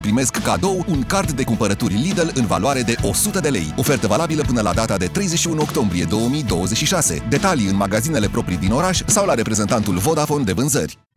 Primesc cadou un card de cumpărături Lidl în valoare de 100 de lei. Ofertă valabilă până la data de 31 octombrie 2026. Detalii în magazinele proprii din oraș sau la reprezentantul Vodafone de vânzări.